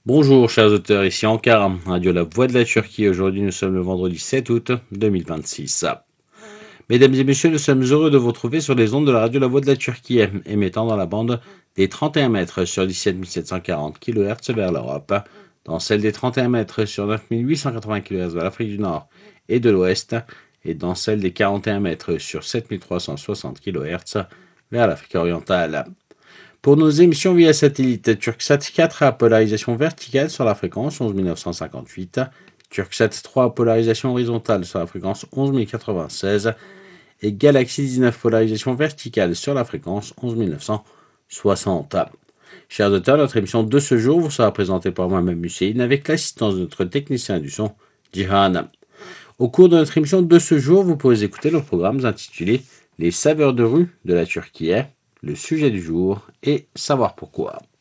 Bonjour chers auteurs, ici Ankara, Radio La Voix de la Turquie. Aujourd'hui nous sommes le vendredi 7 août 2026. Mesdames et messieurs, nous sommes heureux de vous retrouver sur les ondes de la Radio La Voix de la Turquie, émettant dans la bande des 31 mètres sur 17 740 kHz vers l'Europe, dans celle des 31 mètres sur 9 880 kHz vers l'Afrique du Nord et de l'Ouest, et dans celle des 41 mètres sur 7 360 kHz vers l'Afrique orientale. Pour nos émissions via satellite, Turksat 4 à polarisation verticale sur la fréquence 11 958, Turksat 3 à polarisation horizontale sur la fréquence 11 096 et Galaxy 19 polarisation verticale sur la fréquence 11 960. Chers auditeurs, notre émission de ce jour vous sera présentée par moi-même Hussein avec l'assistance de notre technicien du son, Jihan. Au cours de notre émission de ce jour, vous pouvez écouter nos programmes intitulés Les saveurs de rue de la Turquie, le sujet du jour et savoir pourquoi.